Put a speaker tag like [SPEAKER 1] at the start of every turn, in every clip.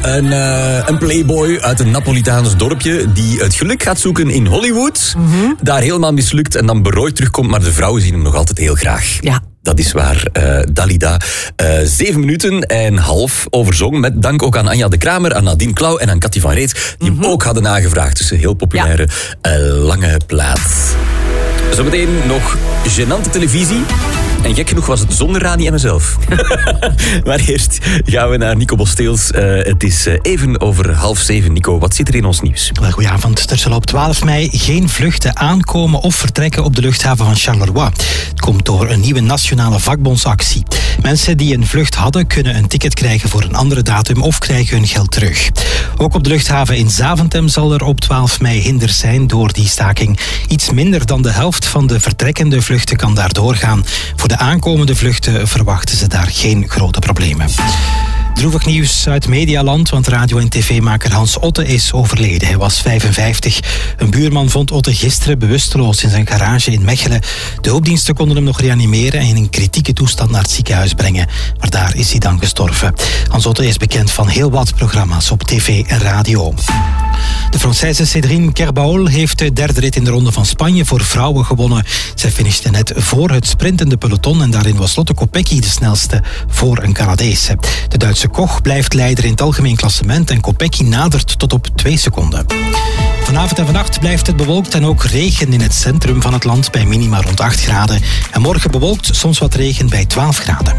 [SPEAKER 1] Een playboy uit een Napolitaans dorpje die het geluk gaat zoeken in Hollywood. Daar helemaal mislukt en dan berooid terugkomt, maar de vrouwen zien hem nog altijd heel graag.
[SPEAKER 2] Ja.
[SPEAKER 1] Dat is waar Dalida 7 minuten en half overzong. Met dank ook aan Anja de Kramer, aan Nadine Klauw en aan Cathy van Reet. Die hem ook hadden aangevraagd. Dus een heel populaire lange plaat. Zometeen nog gênante televisie. En gek genoeg was het zonder Rani en mezelf. Maar eerst gaan we naar Nico Bosteels. Het is even over 6:30. Nico, wat zit er in ons nieuws?
[SPEAKER 3] Goedenavond. Er zullen op 12 mei geen vluchten aankomen of vertrekken op de luchthaven van Charleroi. Het komt door een nieuwe nationale vakbondsactie. Mensen die een vlucht hadden, kunnen een ticket krijgen voor een andere datum of krijgen hun geld terug. Ook op de luchthaven in Zaventem zal er op 12 mei hinder zijn door die staking. Iets minder dan de helft van de vertrekkende vluchten kan daar doorgaan. Voor de aankomende vluchten verwachten ze daar geen grote problemen. Droevig nieuws uit Medialand, want radio- en tv-maker Hans Otte is overleden. Hij was 55. Een buurman vond Otte gisteren bewusteloos in zijn garage in Mechelen. De hulpdiensten konden hem nog reanimeren en in een kritieke toestand naar het ziekenhuis brengen. Maar daar is hij dan gestorven. Hans Otte is bekend van heel wat programma's op tv en radio. De Française Cédrine Kerbaol heeft de derde rit in de Ronde van Spanje voor vrouwen gewonnen. Zij finishte net voor het sprintende peloton en daarin was Lotte Kopecky de snelste voor een Canadese. De Duitse Koch blijft leider in het algemeen klassement en Kopecky nadert tot op 2 seconden. Vanavond en vannacht blijft het bewolkt en ook regen in het centrum van het land bij minima rond 8 graden. En morgen bewolkt, soms wat regen bij 12 graden.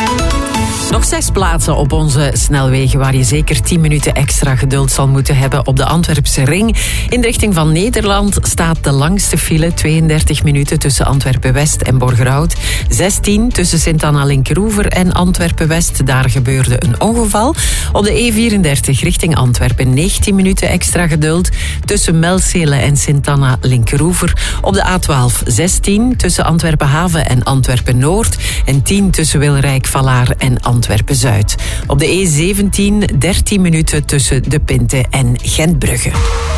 [SPEAKER 2] Nog 6 plaatsen op onze snelwegen waar je zeker 10 minuten extra geduld zal moeten hebben. Op de Antwerpse ring in de richting van Nederland staat de langste file, 32 minuten tussen Antwerpen-West en Borgerhout. 16 tussen Sint-Anna-Linkeroever en Antwerpen-West. Daar gebeurde een ongeval. Op de E34 richting Antwerpen 19 minuten extra geduld tussen Melcele en Sint-Anna-Linkeroever. Op de A12 16 tussen Antwerpen-Haven en Antwerpen-Noord en 10 tussen Wilrijk-Vallaar en Antwerpen-Zuid. Op de E17 13 minuten tussen De Pinte en Gentbrugge.